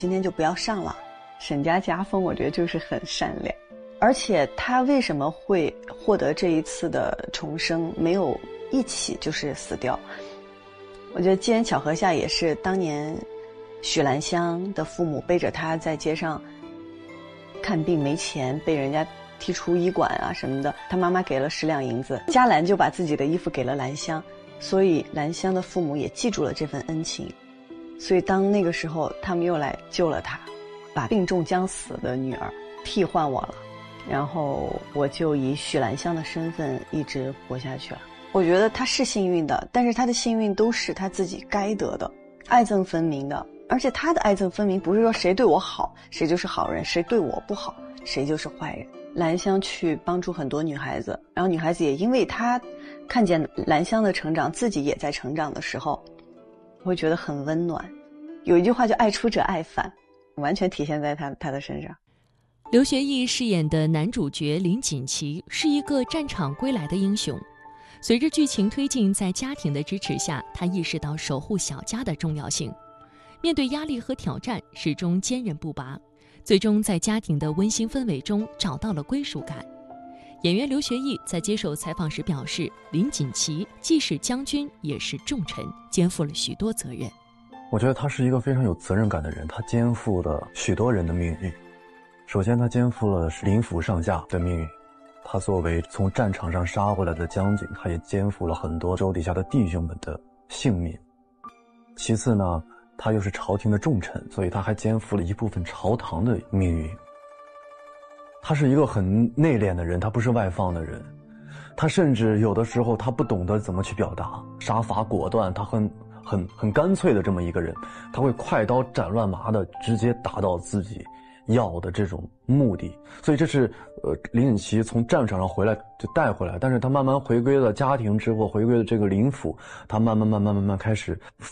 今天就不要上了。沈家家风我觉得就是很善良，而且他为什么会获得这一次的重生，没有一起就是死掉？我觉得机缘巧合下也是当年许兰香的父母背着他在街上看病没钱，被人家踢出医馆啊什么的，他妈妈给了10两银子，嘉兰就把自己的衣服给了兰香，所以兰香的父母也记住了这份恩情。所以当那个时候他们又来救了他，把病重将死的女儿替换我了，然后我就以许兰香的身份一直活下去了。我觉得他是幸运的，但是他的幸运都是他自己该得的，爱憎分明的。而且他的爱憎分明不是说谁对我好谁就是好人，谁对我不好谁就是坏人。兰香去帮助很多女孩子，然后女孩子也因为他看见兰香的成长，自己也在成长的时候，我会觉得很温暖。有一句话叫爱出者爱返，完全体现在他的身上。 刘学义饰演的男主角林锦旗是一个战场归来的英雄，随着剧情推进，在家庭的支持下，他意识到守护小家的重要性，面对压力和挑战始终坚韧不拔，最终在家庭的温馨氛围中找到了归属感。演员刘学义在接受采访时表示，林锦旗既是将军也是重臣，肩负了许多责任。 我觉得他是一个非常有责任感的人，他肩负了许多人的命运。首先他肩负了林府上下的命运，他作为从战场上杀回来的将军，他也肩负了很多手底下的弟兄们的性命。其次呢，他又是朝廷的重臣，所以他还肩负了一部分朝堂的命运。他是一个很内敛的人，他不是外放的人，他甚至有的时候他不懂得怎么去表达，杀伐果断，他很干脆的这么一个人，他会快刀斩乱麻的直接达到自己要的这种目的。所以这是林锦旗从战场上回来就带回来，但是他慢慢回归了家庭之后，回归了这个林府，他慢慢开始